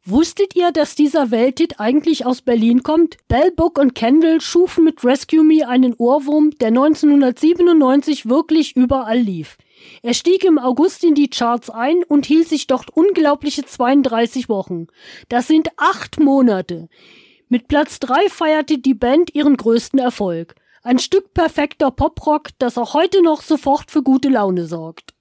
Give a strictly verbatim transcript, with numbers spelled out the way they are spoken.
Wusstet ihr, dass dieser Welthit eigentlich aus Berlin kommt? Bell, Book und Candle schufen mit Rescue Me einen Ohrwurm, der neunzehnhundertsiebenundneunzig wirklich überall lief. Er stieg im August in die Charts ein und hielt sich dort unglaubliche zweiunddreißig Wochen. Das sind acht Monate. Mit Platz drei feierte die Band ihren größten Erfolg. Ein Stück perfekter Poprock, das auch heute noch sofort für gute Laune sorgt.